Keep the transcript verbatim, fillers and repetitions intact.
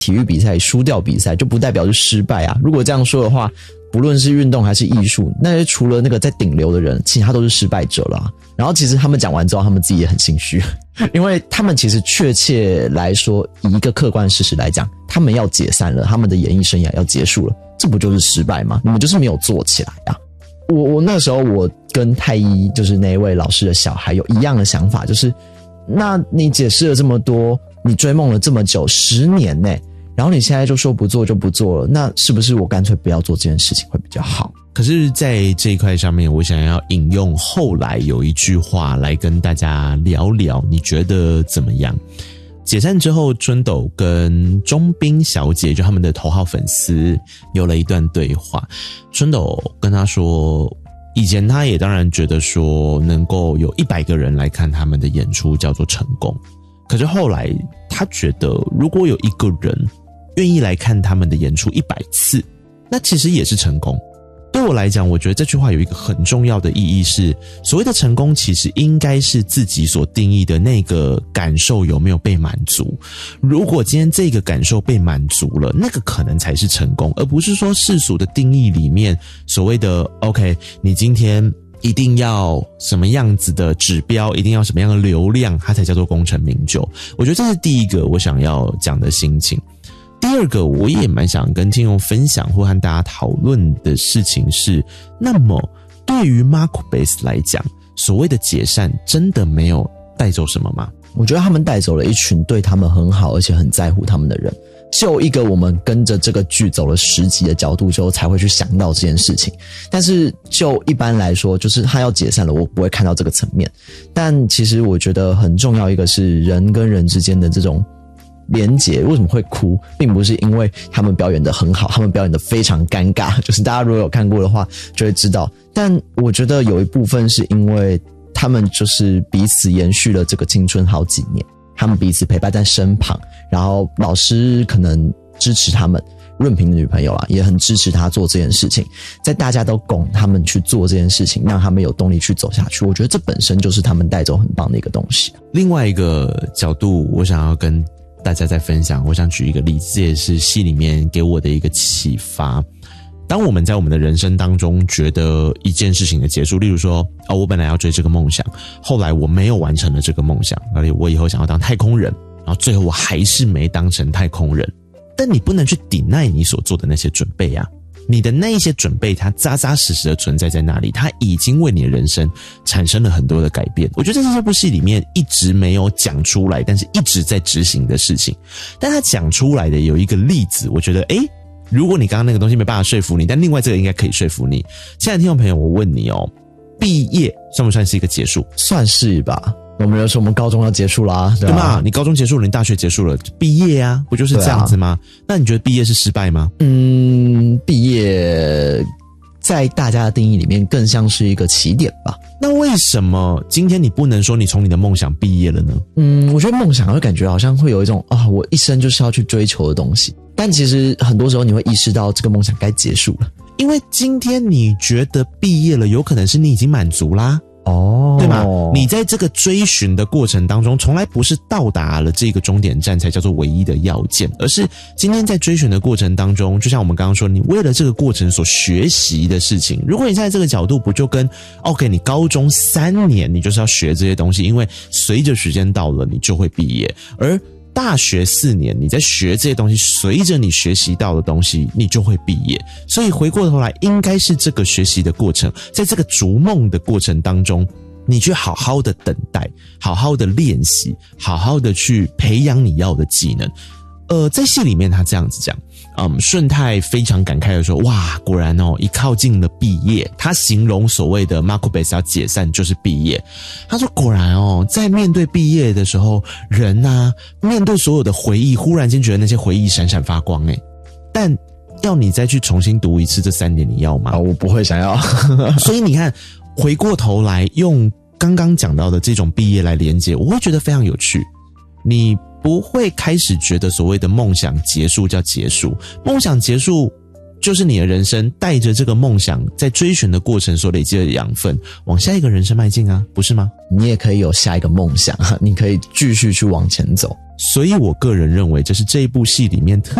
体育比赛输掉比赛就不代表是失败啊。如果这样说的话，不论是运动还是艺术，那些除了那个在顶流的人，其他都是失败者了啊。然后其实他们讲完之后，他们自己也很心虚，因为他们其实确切来说，以一个客观事实来讲，他们要解散了，他们的演艺生涯要结束了，这不就是失败吗？你们就是没有做起来啊。我我那时候我跟太一就是那一位老师的小孩有一样的想法，就是那你解释了这么多，你追梦了这么久，十年呢、欸，然后你现在就说不做就不做了，那是不是我干脆不要做这件事情会比较好？ 可是在这一块上面，我想要引用后来有一句话来跟大家聊聊，你觉得怎么样？解散之后，春斗跟钟彬小姐就他们的头号粉丝有了一段对话。春斗跟他说，以前他也当然觉得说能够有一百个人来看他们的演出叫做成功，可是后来他觉得如果有一个人愿意来看他们的演出一百次，那其实也是成功。对我来讲，我觉得这句话有一个很重要的意义是，所谓的成功其实应该是自己所定义的那个感受有没有被满足。如果今天这个感受被满足了，那个可能才是成功，而不是说世俗的定义里面所谓的 OK， 你今天一定要什么样子的指标，一定要什么样的流量，它才叫做功成名就。我觉得这是第一个我想要讲的心情。第二个，我也蛮想跟听众分享或和大家讨论的事情是，那么对于 Makubase 来讲，所谓的解散真的没有带走什么吗？ 我觉得他们带走了一群对他们很好而且很在乎他们的人。就一个我们跟着这个剧走了十集的角度之后才会去想到这件事情，但是就一般来说，就是他要解散了，我不会看到这个层面。但其实我觉得很重要一个是人跟人之间的这种连结。为什么会哭，并不是因为他们表演得很好，他们表演得非常尴尬，就是大家如果有看过的话就会知道。但我觉得有一部分是因为他们就是彼此延续了这个青春好几年，他们彼此陪伴在身旁，然后老师可能支持他们，润平的女朋友啦也很支持他做这件事情，在大家都拱他们去做这件事情，让他们有动力去走下去。我觉得这本身就是他们带走很棒的一个东西。 另外一个角度我想要跟大家再分享，我想举一个例子，这也是戏里面给我的一个启发。当我们在我们的人生当中觉得一件事情的结束，例如说哦，我本来要追这个梦想，后来我没有完成了这个梦想，而且我以后想要当太空人，然后最后我还是没当成太空人。但你不能去抵赖你所做的那些准备啊，你的那一些准备它扎扎实实的存在在那里，它已经为你的人生产生了很多的改变。我觉得这是这部戏里面一直没有讲出来，但是一直在执行的事情。但他讲出来的有一个例子，我觉得诶，如果你刚刚那个东西没办法说服你，但另外这个应该可以说服你。亲爱的听众朋友，我问你哦，毕业算不算是一个结束？ 算是吧。我们就说我们高中要结束啦，对吧？ 对嘛？你高中结束了，你大学结束了，毕业啊，不就是这样子吗？啊、那你觉得毕业是失败吗？ 嗯，毕业在大家的定义里面更像是一个起点吧。 那为什么今天你不能说你从你的梦想毕业了呢？ 嗯，我觉得梦想会感觉好像会有一种啊，我一生就是要去追求的东西。但其实很多时候你会意识到这个梦想该结束了， 因为今天你觉得毕业了，有可能是你已经满足啦。 哦， 对吗？你在这个追寻的过程当中，从来不是到达了这个终点站才叫做唯一的要件，而是今天在追寻的过程当中，就像我们刚刚说，你为了这个过程所学习的事情，如果你站在这个角度，不就跟 OK， 你高中三年你就是要学这些东西，因为随着时间到了，你就会毕业，而大学四年你在学这些东西，随着你学习到的东西你就会毕业。所以回过头来，应该是这个学习的过程，在这个逐梦的过程当中，你去好好的等待，好好的练习，好好的去培养你要的技能。呃，在戏里面他这样子讲，嗯，顺泰非常感慨的说，哇，果然哦，一靠近了毕业，他形容所谓的 Makubase 要解散就是毕业。他说果然哦，在面对毕业的时候，人啊，面对所有的回忆，忽然间觉得那些回忆闪闪发光诶，但要你再去重新读一次这三年，你要吗？ 哦，我不会想要。 所以你看，回过头来用刚刚讲到的这种毕业来连接，我会觉得非常有趣。你不会开始觉得所谓的梦想结束叫结束，梦想结束就是你的人生带着这个梦想，在追寻的过程所累积的养分，往下一个人生迈进啊，不是吗？ 你也可以有下一个梦想，你可以继续去往前走。 所以我个人认为，这是这一部戏里面特